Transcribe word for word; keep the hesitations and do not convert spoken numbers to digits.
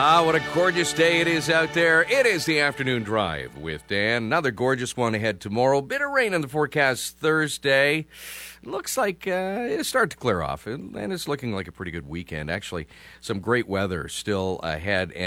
Ah, what a gorgeous day it is out there. It is the afternoon drive with Dan. Another gorgeous one ahead tomorrow. Bit of rain in the forecast Thursday. Looks like uh, it'll start to clear off, and it's looking like a pretty good weekend. Actually, some great weather still ahead.